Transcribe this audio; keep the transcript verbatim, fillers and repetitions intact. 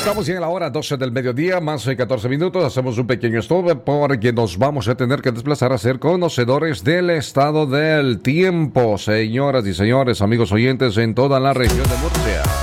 Estamos ya en la hora doce del mediodía, más de catorce minutos. Hacemos un pequeño stop porque nos vamos a tener que desplazar a ser conocedores del estado del tiempo. Señoras y señores, amigos oyentes en toda la región de Murcia.